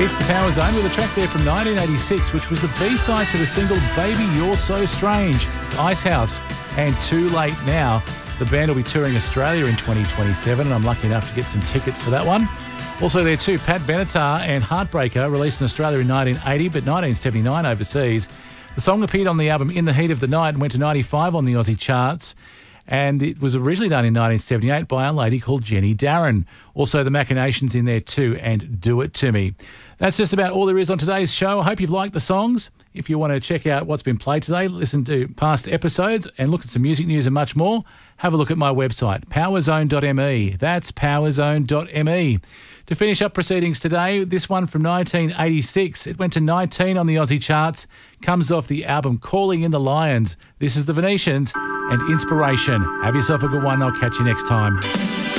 It's the Power Zone with a track there from 1986, which was the B-side to the single Baby You're So Strange. It's Icehouse and Too Late Now. The band will be touring Australia in 2027, and I'm lucky enough to get some tickets for that one. Also there too, Pat Benatar and Heartbreaker, released in Australia in 1980 but 1979 overseas. The song appeared on the album In the Heat of the Night and went to 95 on the Aussie charts. And it was originally done in 1978 by a lady called Jenny Darren. Also, The Machinations in there too, and Do It To Me. That's just about all there is on today's show. I hope you've liked the songs. If you want to check out what's been played today, listen to past episodes and look at some music news and much more, have a look at my website, powerzone.me. That's powerzone.me. To finish up proceedings today, this one from 1986. It went to 19 on the Aussie charts, comes off the album Calling in the Lions. This is the Venetians and Inspiration. Have yourself a good one. I'll catch you next time.